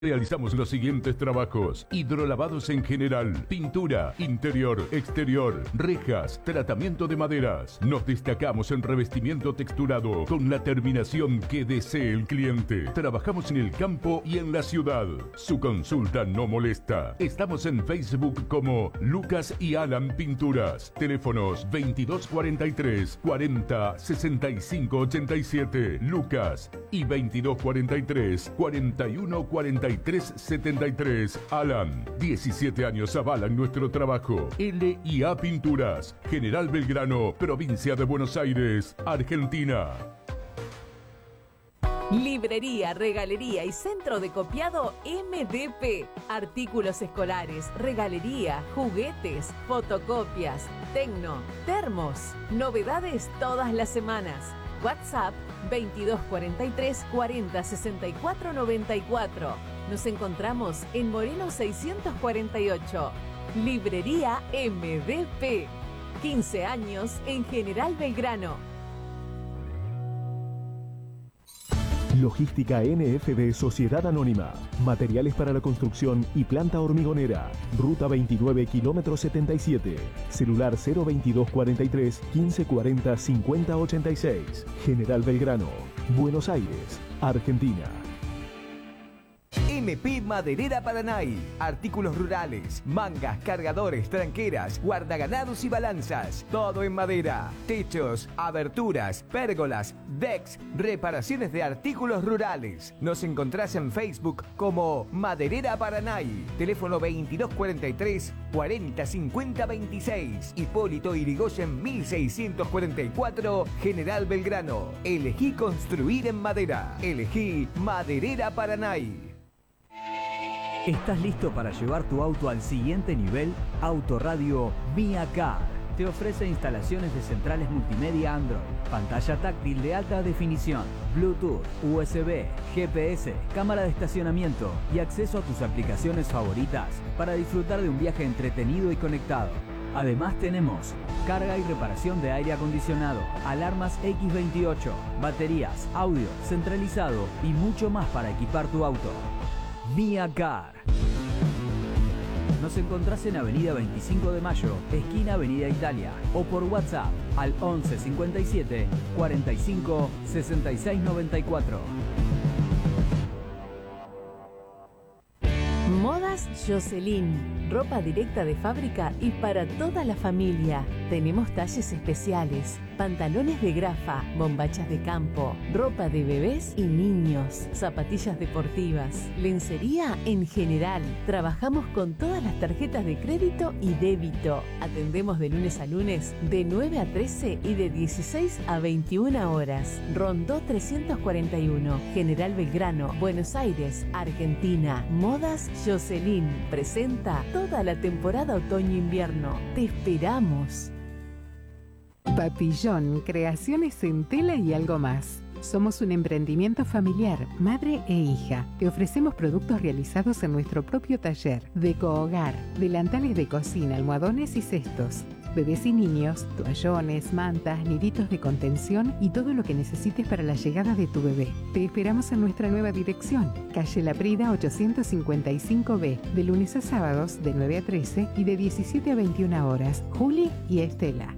Realizamos los siguientes trabajos: hidrolavados en general, pintura, interior, exterior, rejas, tratamiento de maderas. Nos destacamos en revestimiento texturado con la terminación que desee el cliente. Trabajamos en el campo y en la ciudad. Su consulta no molesta. Estamos en Facebook como Lucas y Alan Pinturas. Teléfonos 2243 40 65 87 Lucas y 2243 41 43 73 Alan. 17 años avalan nuestro trabajo. L&A Pinturas, General Belgrano, provincia de Buenos Aires, Argentina. Librería, regalería y centro de copiado MDP. Artículos escolares, regalería, juguetes, fotocopias, tecno, termos. Novedades todas las semanas. WhatsApp 2243 40 64 94. Nos encontramos en Moreno 648. Librería MDP. 15 años en General Belgrano. Logística NFD Sociedad Anónima. Materiales para la construcción y planta hormigonera. Ruta 29, kilómetro 77. Celular 02243 1540 5086. General Belgrano, Buenos Aires, Argentina. MP Maderera Paranay. Artículos rurales, mangas, cargadores, tranqueras, guardaganados y balanzas. Todo en madera. Techos, aberturas, pérgolas, decks, reparaciones de artículos rurales. Nos encontrás en Facebook como Maderera Paranay. Teléfono 2243 40 50 26. Hipólito Yrigoyen 1644, General Belgrano. Elegí construir en madera. Elegí Maderera Paranay. ¿Estás listo para llevar tu auto al siguiente nivel? Autoradio Mia Car te ofrece instalaciones de centrales multimedia Android, pantalla táctil de alta definición, Bluetooth, USB, GPS, cámara de estacionamiento y acceso a tus aplicaciones favoritas para disfrutar de un viaje entretenido y conectado. Además tenemos carga y reparación de aire acondicionado, alarmas X28, baterías, audio, centralizado y mucho más para equipar tu auto. Mia Car. Nos encontrás en Avenida 25 de Mayo, esquina Avenida Italia, o por WhatsApp al 11 57 45 66 94. Modas Jocelyn, ropa directa de fábrica y para toda la familia. Tenemos talles especiales, pantalones de grafa, bombachas de campo, ropa de bebés y niños, zapatillas deportivas, lencería en general. Trabajamos con todas las tarjetas de crédito y débito. Atendemos de lunes a lunes de 9 a 13 y de 16 a 21 horas. Rondó 341, General Belgrano, Buenos Aires, Argentina. Modas Jocelyn presenta toda la temporada otoño-invierno. Te esperamos. Papillón, creaciones en tela y algo más. Somos un emprendimiento familiar, madre e hija. Te ofrecemos productos realizados en nuestro propio taller. Deco-hogar, delantales de cocina, almohadones y cestos. Bebés y niños, toallones, mantas, niditos de contención y todo lo que necesites para la llegada de tu bebé. Te esperamos en nuestra nueva dirección, calle La Prida 855B, de lunes a sábados de 9 a 13 y de 17 a 21 horas. Juli y Estela.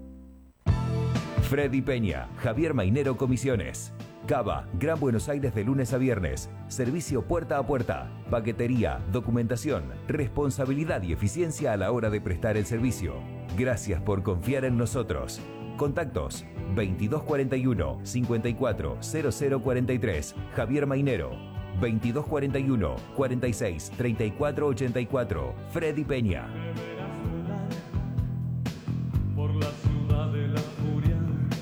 Freddy Peña, Javier Mainero Comisiones. Cava, Gran Buenos Aires de lunes a viernes. Servicio puerta a puerta. Paquetería, documentación, responsabilidad y eficiencia a la hora de prestar el servicio. Gracias por confiar en nosotros. Contactos 2241 54 0043. Javier Mainero. 2241 46 34 84. Freddy Peña. Por la ciudad de la furia.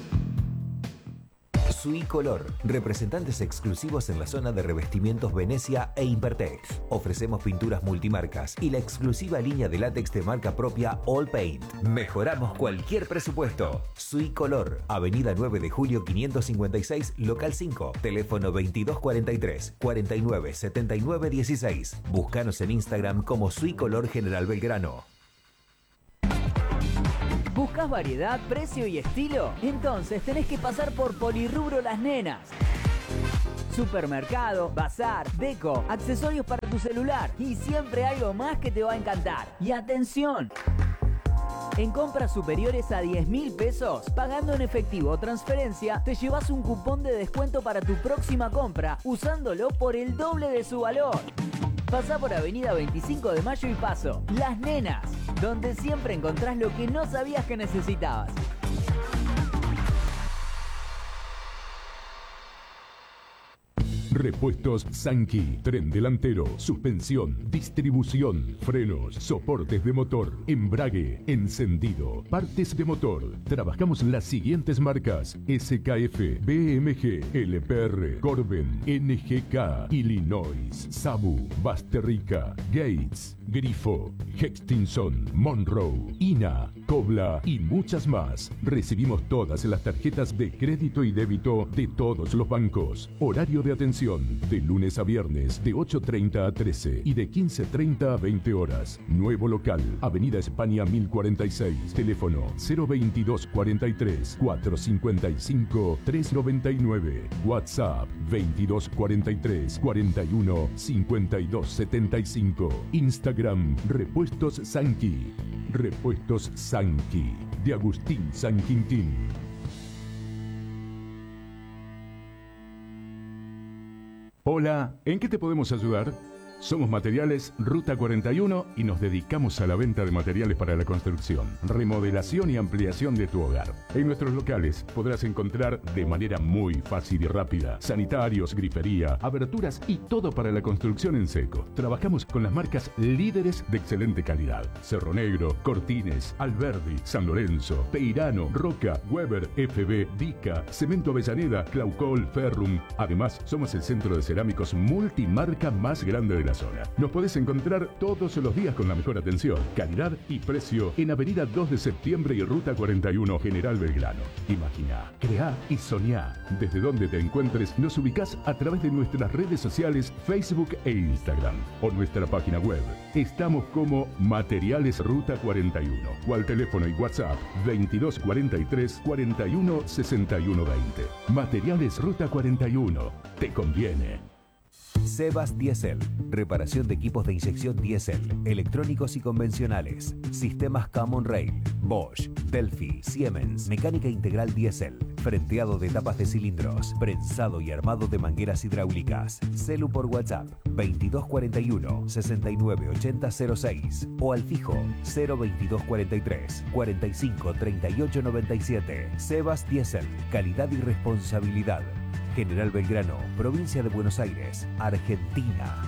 Suicolor, representantes exclusivos en la zona de revestimientos Venecia e Impertex. Ofrecemos pinturas multimarcas y la exclusiva línea de látex de marca propia All Paint. Mejoramos cualquier presupuesto. Suicolor, Avenida 9 de Julio 556, local 5, teléfono 2243 49 79 16. Búscanos en Instagram como Suicolor General Belgrano. ¿Buscas variedad, precio y estilo? Entonces tenés que pasar por Polirrubro Las Nenas. Supermercado, bazar, deco, accesorios para tu celular y siempre algo más que te va a encantar. Y atención, en compras superiores a 10.000 pesos, pagando en efectivo o transferencia, te llevas un cupón de descuento para tu próxima compra, usándolo por el doble de su valor. Pasá por Avenida 25 de Mayo y Paso, Las Nenas, donde siempre encontrás lo que no sabías que necesitabas. Repuestos Sanki, tren delantero, suspensión, distribución, frenos, soportes de motor, embrague, encendido, partes de motor. Trabajamos las siguientes marcas: SKF, BMG, LPR, Corben, NGK, Illinois, Sabu, Basterrica, Gates, Grifo, Hextinson, Monroe, INA, Cobla y muchas más. Recibimos todas las tarjetas de crédito y débito de todos los bancos. Horario de atención de lunes a viernes de 8:30 a 13 y de 15:30 a 20 horas. Nuevo local, Avenida España 1046, teléfono 02243 455 399, WhatsApp 2243 41 52 75, Instagram Repuestos Sanki. Repuestos Sanki, de Agustín San Quintín. Hola, ¿en qué te podemos ayudar? Somos Materiales Ruta 41 y nos dedicamos a la venta de materiales para la construcción, remodelación y ampliación de tu hogar. En nuestros locales podrás encontrar de manera muy fácil y rápida sanitarios, grifería, aberturas y todo para la construcción en seco. Trabajamos con las marcas líderes de excelente calidad: Cerro Negro, Cortines, Alberdi, San Lorenzo, Peirano, Roca, Weber, FB, Dica, Cemento Avellaneda, Claucol, Ferrum. Además, somos el centro de cerámicos multimarca más grande de la zona. Nos podés encontrar todos los días con la mejor atención, calidad y precio en Avenida 2 de Septiembre y Ruta 41, General Belgrano. Imagina, creá y soñá. Desde donde te encuentres, nos ubicás a través de nuestras redes sociales, Facebook e Instagram, o nuestra página web. Estamos como Materiales Ruta 41, o al teléfono y WhatsApp 2243 41 61 20. Materiales Ruta 41. Te conviene. Sebas Diesel, reparación de equipos de inyección diésel, electrónicos y convencionales, sistemas Common Rail, Bosch, Delphi, Siemens, mecánica integral diésel, frenteado de tapas de cilindros, prensado y armado de mangueras hidráulicas. Celu por WhatsApp 2241 698006 o al fijo 02243 45 38 97. Sebas Diesel, calidad y responsabilidad. General Belgrano, provincia de Buenos Aires, Argentina.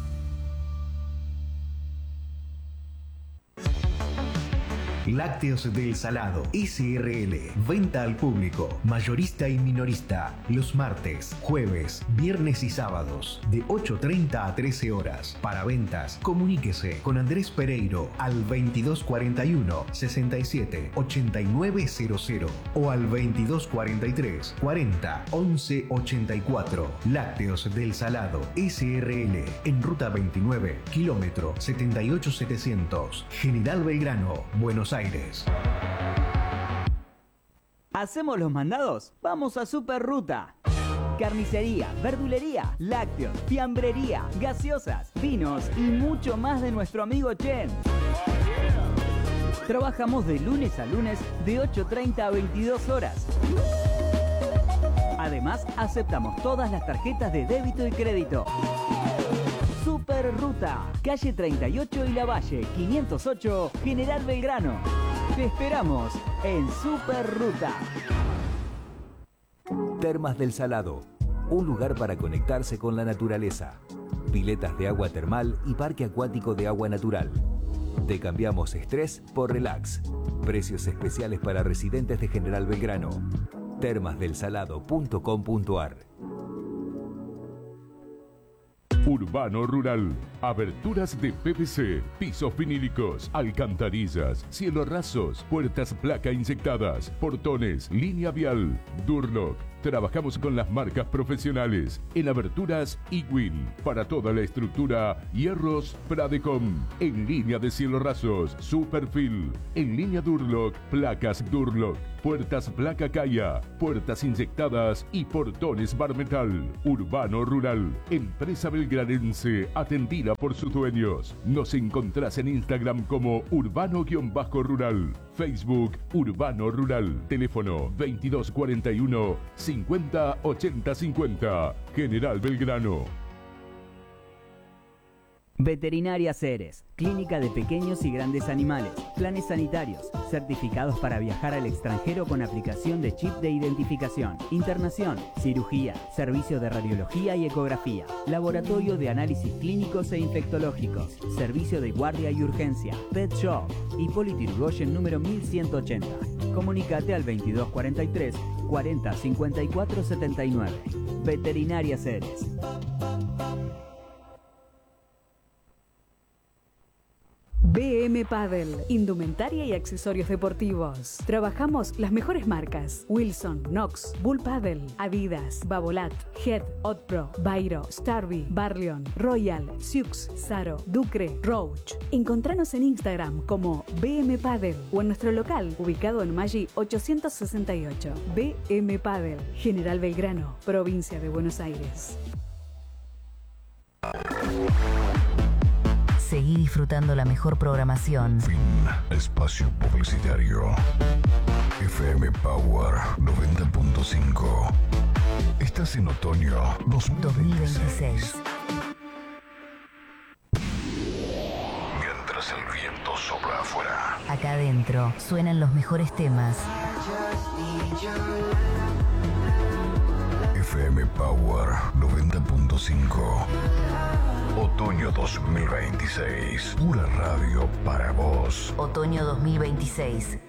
Lácteos del Salado, SRL, venta al público, mayorista y minorista, los martes, jueves, viernes y sábados, de 8:30 a 13 horas. Para ventas, comuníquese con Andrés Pereiro al 2241 67 8900 o al 2243 40 11 84. Lácteos del Salado, SRL, en Ruta 29, kilómetro 78700, General Belgrano, Buenos Aires. ¿Hacemos los mandados? Vamos a Superruta. Carnicería, verdulería, lácteos, fiambrería, gaseosas, vinos y mucho más de nuestro amigo Chen. Trabajamos de lunes a lunes de 8:30 a 22 horas. Además, aceptamos todas las tarjetas de débito y crédito. Superruta, calle 38 y Lavalle, 508, General Belgrano. Te esperamos en Superruta. Termas del Salado, un lugar para conectarse con la naturaleza. Piletas de agua termal y parque acuático de agua natural. Te cambiamos estrés por relax. Precios especiales para residentes de General Belgrano. termasdelsalado.com.ar. Urbano Rural, Aberturas de PVC, pisos vinílicos, alcantarillas, cielos rasos, puertas placa inyectadas, portones, línea vial, Durlock. Trabajamos con las marcas profesionales. En aberturas, Ewin. Para toda la estructura, hierros Pradecom. En línea de cielos rasos, Superfil. En línea Durlock, placas Durlock. Puertas placa Caya, puertas inyectadas y portones Barmetal. Urbano Rural. Empresa belgranense atendida por sus dueños. Nos encontrás en Instagram como Urbano-Rural. Facebook Urbano Rural. Teléfono 2241 50 80 50. General Belgrano. Veterinaria Ceres, clínica de pequeños y grandes animales, planes sanitarios, certificados para viajar al extranjero con aplicación de chip de identificación, internación, cirugía, servicio de radiología y ecografía, laboratorio de análisis clínicos e infectológicos, servicio de guardia y urgencia, pet shop, Hipólito Yrigoyen número 1180. Comunicate al 2243 40 54 79. Veterinaria Ceres. BM Padel, indumentaria y accesorios deportivos. Trabajamos las mejores marcas: Wilson, Knox, Bull Padel, Adidas, Babolat, Head, Otpro, Bairo, Starby, Barleon, Royal, Siux, Saro, Ducre, Roach. Encontranos en Instagram como BM Padel o en nuestro local ubicado en Maggi 868. BM Padel, General Belgrano, provincia de Buenos Aires. Seguí disfrutando la mejor programación. Fin. Espacio publicitario. FM Power 90.5. Estás en otoño 2026. Mientras el viento sopla afuera. Acá adentro suenan los mejores temas. FM Power 90.5. Otoño 2026. Pura radio para vos. Otoño 2026.